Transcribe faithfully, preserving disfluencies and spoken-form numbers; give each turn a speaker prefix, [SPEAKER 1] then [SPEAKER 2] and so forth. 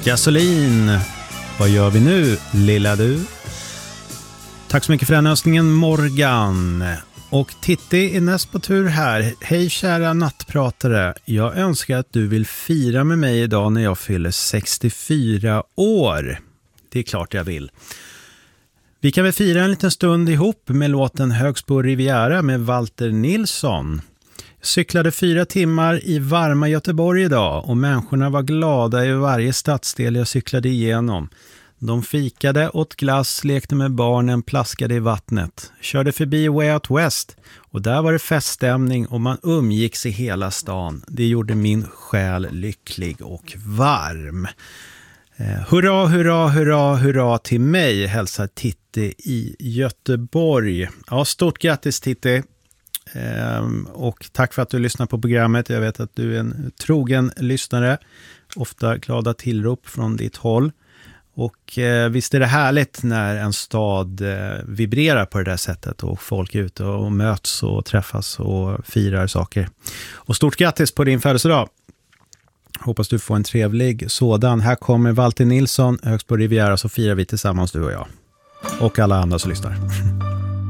[SPEAKER 1] Gasolin. Vad gör vi nu, lilla du? Tack så mycket för den önskningen, Morgan. Och Titti är näst på tur här. Hej kära nattpratare. Jag önskar att du vill fira med mig idag när jag fyller sextiofyra år. Det är klart jag vill. Vi kan väl fira en liten stund ihop med låten Högsbo Riviera med Walter Nilsson. Jag cyklade fyra timmar i varma Göteborg idag och människorna var glada i varje stadsdel jag cyklade igenom. De fikade, åt glass, lekte med barnen, plaskade i vattnet. Körde förbi Way Out West och där var det feststämning och man umgicks i hela stan. Det gjorde min själ lycklig och varm. Eh, hurra, hurra, hurra, hurra till mig, hälsar Titti i Göteborg. Ja, stort grattis Titti. Eh, och tack för att du lyssnar på programmet. Jag vet att du är en trogen lyssnare. Ofta glada tillrop från ditt håll. Och eh, visst är det härligt när en stad eh, vibrerar på det där sättet och folk är ute och möts och träffas och firar saker. Och stort grattis på din födelsedag. Hoppas du får en trevlig sådan. Här kommer Walter Nilsson, Högsbo Riviera, så firar vi tillsammans du och jag. Och alla andra som lyssnar.